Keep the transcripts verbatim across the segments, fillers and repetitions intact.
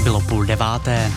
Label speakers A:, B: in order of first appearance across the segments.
A: bylo půl deváté.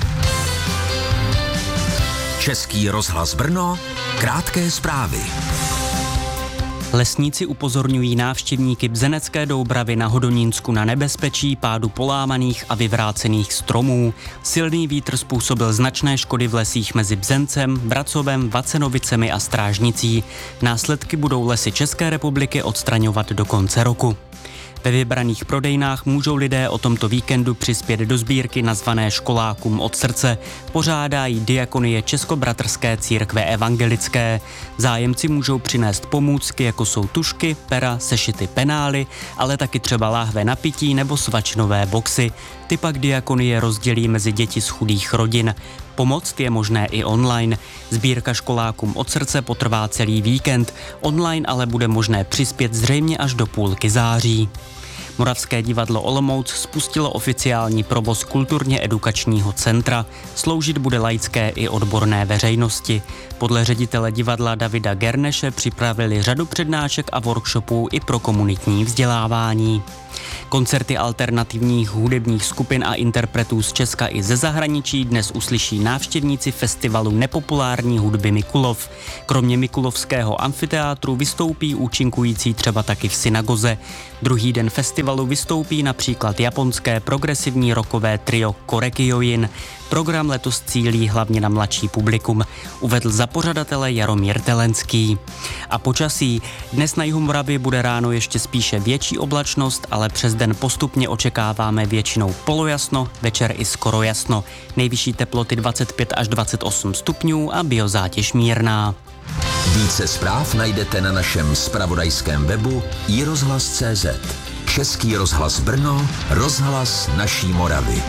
B: Český rozhlas Brno, krátké zprávy.
A: Lesníci upozorňují návštěvníky Bzenecké Doubravy na Hodonínsku na nebezpečí pádu polámaných a vyvrácených stromů. Silný vítr způsobil značné škody v lesích mezi Bzencem, Bracovem, Vacenovicemi a Strážnicí. Následky budou Lesy České republiky odstraňovat do konce roku. Ve vybraných prodejnách můžou lidé o tomto víkendu přispět do sbírky nazvané Školákům od srdce. Pořádá ji Diakonie Českobratrské církve evangelické. Zájemci můžou přinést pomůcky, jako jsou tužky, pera, sešity, penály, ale taky třeba láhve na pití nebo svačinové boxy. Ty pak Diakonie rozdělí mezi děti z chudých rodin. Pomoct je možné i online. Sbírka Školákům od srdce potrvá celý víkend. Online ale bude možné přispět zřejmě až do půlky září. Moravské divadlo Olomouc spustilo oficiální provoz kulturně-edukačního centra. Sloužit bude laické i odborné veřejnosti. Podle ředitele divadla Davida Gerneše připravili řadu přednášek a workshopů i pro komunitní vzdělávání. Koncerty alternativních hudebních skupin a interpretů z Česka i ze zahraničí dnes uslyší návštěvníci festivalu nepopulární hudby Mikulov. Kromě Mikulovského amfiteátru vystoupí účinkující třeba taky v synagoze. Druhý den festivalu vystoupí například japonské progresivní rockové trio Korekiyoin. Program letos cílí hlavně na mladší publikum, uvedl za pořadatele Jaromír Telenský. A počasí. Dnes na jihu Moravy bude ráno ještě spíše větší oblačnost, ale přes den postupně očekáváme většinou polojasno, večer i skoro jasno. Nejvyšší teploty dvacet pět až dvacet osm stupňů a biozátěž mírná.
B: Více zpráv najdete na našem zpravodajském webu i rozhlas tečka cé zet. Český rozhlas Brno, rozhlas naší Moravy.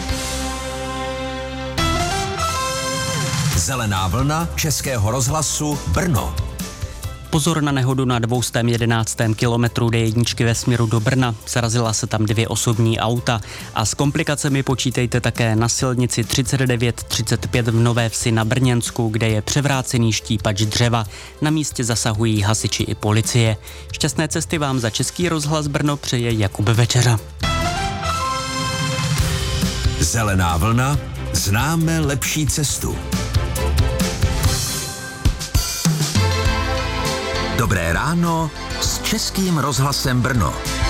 B: Zelená vlna Českého rozhlasu Brno.
A: Pozor na nehodu na dvě stě jedenáctém kilometru dé jedna ve směru do Brna. Zarazila se tam dvě osobní auta a s komplikacemi počítejte také na silnici třicet devět třicet pět v Nové Vsi na Brněnsku, kde je převrácený štípač dřeva. Na místě zasahují hasiči i policie. Šťastné cesty vám za Český rozhlas Brno přeje Jakub Večeřa.
B: Zelená vlna, známe lepší cestu. Dobré ráno s Českým rozhlasem Brno.